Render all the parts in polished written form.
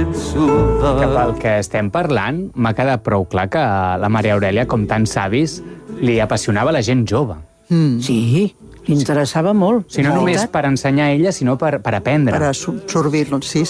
Que pel que estem parlant, m'ha quedat prou clar que la Maria Aurèlia, com tants savis, li apassionava la gent jove. Sí, li interessava molt. Si no només per ensenyar a ella, sinó per aprendre. Per absorbir-lo, sí.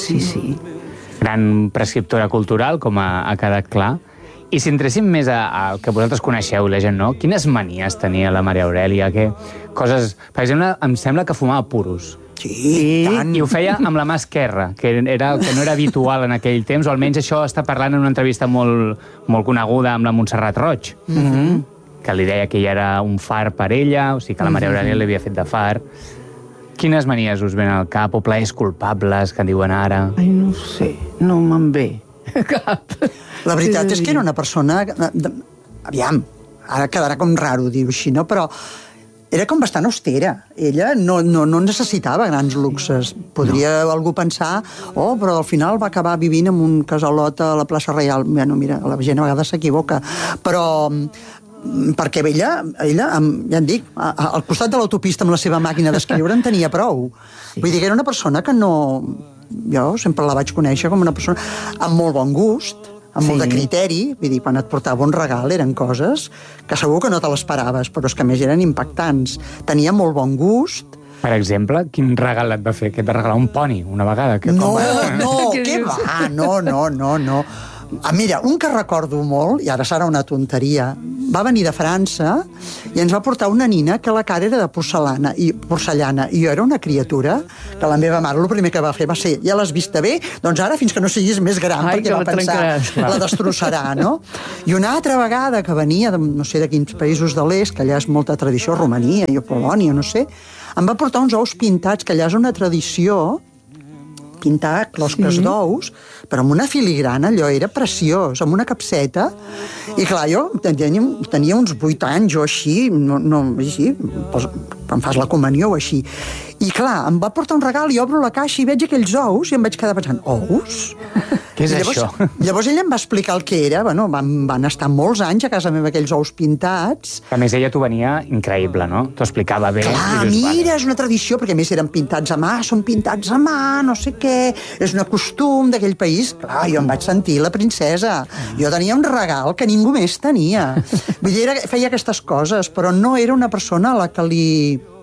Gran prescriptora cultural, com ha quedat clar. I si entréssim més al que vosaltres coneixeu, la gent no, quines manies tenia la Maria Aurèlia? Coses... Per exemple, em sembla que fumava puros. Sí, tant. I ho feia amb la mà esquerra, que no era habitual en aquell temps, o almenys això està parlant en una entrevista molt coneguda amb la Montserrat Roig, que li deia que ella era un far per ella, o sigui que la Maria Aurèlia l'havia fet de far. Quines manies us venen al cap, o plaers culpables, que diuen ara? Ai, no sé, no me'n ve cap. La veritat és que era una persona... Aviam, ara quedarà com raro dir-ho així, no? Però era com bastant austera. Ella no necessitava grans luxes. Podria algú pensar, però al final va acabar vivint en un casalot a la plaça Reial. Bueno, mira, la gent a vegades s'equivoca. Però perquè ella, ja en dic, al costat de l'autopista amb la seva màquina d'escriure en tenia prou. Vull dir que era una persona que no... Jo sempre la vaig conèixer com una persona amb molt bon gust, amb molt de criteri, vull dir, quan et portava un regal eren coses que segur que no te l'esperaves, però és que a més eren impactants. Tenia molt bon gust. Per exemple, quin regal et va fer? Que et va regalar un poni una vegada? Què va? No. Mira, un que recordo molt, i ara serà una tonteria, va venir de França i ens va portar una nina que la cara era de porcellana, i jo era una criatura que la meva mare el primer que va fer va ser, ja l'has vista bé? Doncs ara fins que no siguis més gran, perquè va pensar, la destrossarà, no? I una altra vegada que venia, no sé de quins països de l'est, que allà és molta tradició, Romania i Polònia, no sé, em va portar uns ous pintats, que allà és una tradició, pintar closques d'ous, però amb una filigrana, allò era preciós, amb una capseta, i clar, jo tenia uns 8 anys o així, així, quan fas la comunió o així, i clar, em va portar un regal i obro la caixa i veig aquells ous i em vaig quedar pensant, ous? Què és això? Llavors ella em va explicar el que era, bueno, van estar molts anys a casa meva aquells ous pintats. A més, ella t'ho venia increïble, no? T'ho explicava bé. Clar, mira, és una tradició, perquè a més eren pintats a mà, són pintats a mà, no sé què, és un costum d'aquell país. Clar, jo em vaig sentir la princesa. Jo tenia un regal que ningú més tenia. Vull dir, feia aquestes coses, però no era una persona a la que li...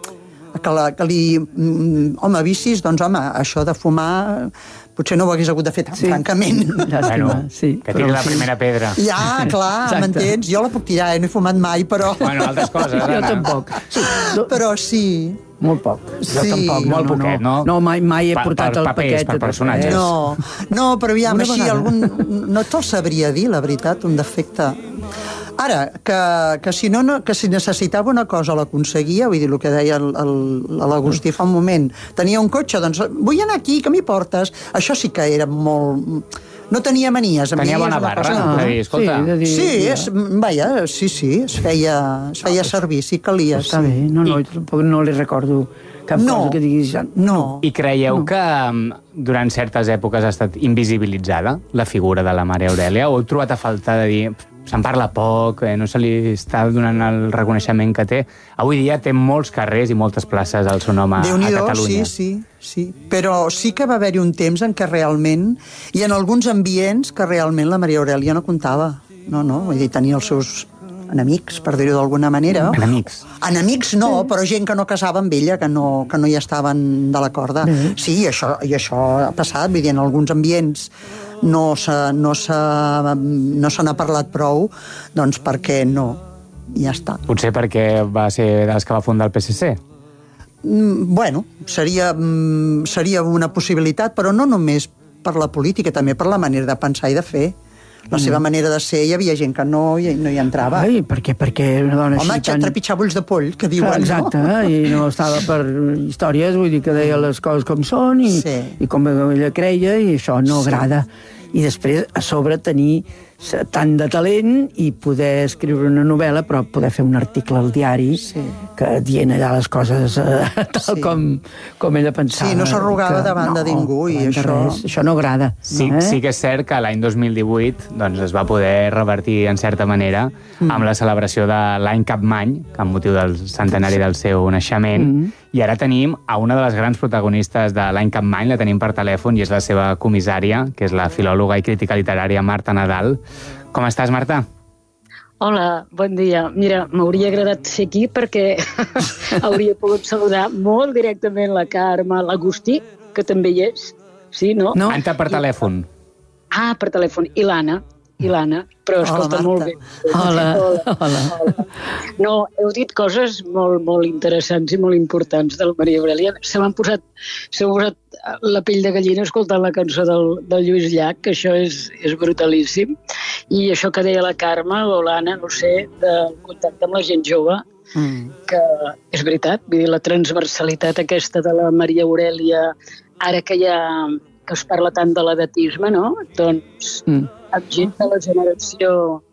Home, vicis, doncs, home, això de fumar potser no ho hagués hagut de fer tan francament. Bueno, que tiri la primera pedra. Ja, clar, m'entens? Jo la puc tirar, no he fumat mai, però... Bueno, altres coses, jo tampoc. Però sí. Molt poc. Jo tampoc, molt poquet, no? No, mai he portat el paquet. Per personatges. No, però aviam, així, no te'l sabria dir, la veritat, un defecte... Ara, que si necessitava una cosa l'aconseguia, vull dir, el que deia l'Agustí fa un moment, tenia un cotxe, doncs vull anar aquí, que m'hi portes? Això sí que era molt... No tenia manies. Tenia bona barra, de dir, escolta... Sí, es feia servir, sí calia. Està bé, tampoc no li recordo cap cosa que diguis... No. I creieu que durant certes èpoques ha estat invisibilitzada la figura de la Maria Aurèlia? O heu trobat a faltar de dir... Se'n parla poc, no se li està donant el reconeixement que té. Avui dia té molts carrers i moltes places al seu nom a Catalunya. Sí. Però sí que va haver-hi un temps en què realment, i en alguns ambients que realment la Maria Aurèlia no comptava. No, vull dir, tenia els seus enemics, per dir-ho d'alguna manera. Enemics no, però gent que no casava amb ella, que no hi estaven de la corda. Sí, i això ha passat, vull dir, en alguns ambients no se n'ha parlat prou, doncs perquè no, ja està. Potser perquè va ser dels que va fundar el PSC? Bueno, seria una possibilitat, però no només per la política, també per la manera de pensar i de fer. La seva manera de ser, hi havia gent que no hi entrava. Ai, perquè una dona així tan... Home, trepitjava ulls de poll, que diuen, exacte, no? I no estava per històries, vull dir que deia les coses com són i com ella creia, i això no agrada. I després, a sobre, tenir tant de talent i poder escriure una novel·la, però poder fer un article al diari que dient allà les coses tal com ella pensava. Sí, no s'arrugava davant de ningú i això no agrada. Sí que és cert que l'any 2018 doncs, es va poder revertir en certa manera amb la celebració de l'any Capmany, amb motiu del centenari del seu naixement, i ara tenim a una de les grans protagonistes de l'any Capmany, la tenim per telèfon, i és la seva comissària, que és la filòloga i crítica literària Marta Nadal. Com estàs, Marta? Hola, bon dia. Mira, m'hauria agradat ser aquí perquè hauria pogut saludar molt directament la Carme, l'Agustí, que també hi és. Sí, no? Anta per telèfon. Ah, per telèfon. I l'Anna, però escolta, molt bé. Hola. No, heu dit coses molt interessants i molt importants de la Maria Aurèlia. Se m'ha posat la pell de gallina escoltant la cançó del Lluís Llach, que això és brutalíssim. I això que deia la Carme o l'Anna, no sé, del contacte amb la gent jove, que és veritat, vull dir, la transversalitat aquesta de la Maria Aurèlia, ara que es parla tant de l'edatisme, no? Doncs amb gent de la generació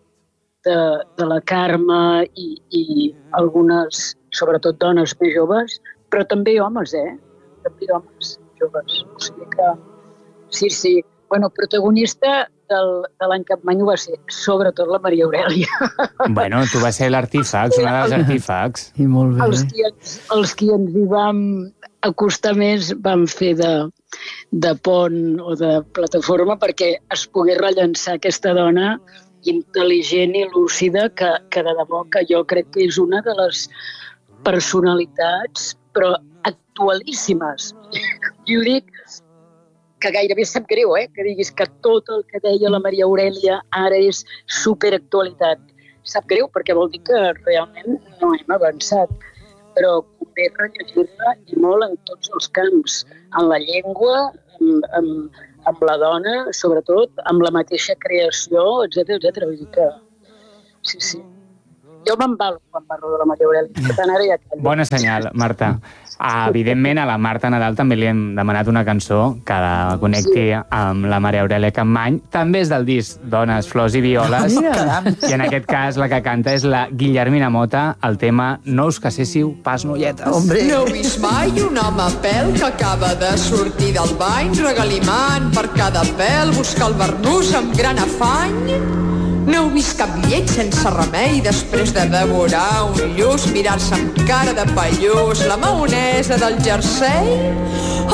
de la Carme i algunes, sobretot dones més joves, però també homes, també homes joves. O sigui que, sí. Bueno, protagonista de l'any Capmany va ser sobretot la Maria Aurèlia. Bueno, tu vas ser l'artífax, una dels artífacs. I molt bé. Els qui ens hi vam acostar més vam fer de pont o de plataforma perquè es pogués rellençar aquesta dona intel·ligent i lúcida que de debò que jo crec que és una de les personalitats, però actualíssimes. I ho dic que gairebé sap greu, que diguis que tot el que deia la Maria Aurèlia ara és superactualitat. Sap greu perquè vol dir que realment no hem avançat, però convé rellegir-la i molt en tots els camps, en la llengua, amb la dona, sobretot, amb la mateixa creació, etc. Vull dir que sí. Jo m'embalo quan parlo de la Maria Aurèlia. Per tant, ara ja callo. Bona senyal, Marta. Evidentment, a la Marta Nadal també li hem demanat una cançó que la connecti amb la Maria Aurèlia Capmany. També és del disc Dones, Flors i Violes. I en aquest cas la que canta és la Guillermina Mota, el tema No us caséssiu pas noietes. No heu vist mai un home pèl que acaba de sortir del bany regalimant per cada pèl, buscar el barnús amb gran afany? No heu vist cap lleig sense remei després de devorar un lluç, mirar-se amb cara de pallús la maonesa del jersei?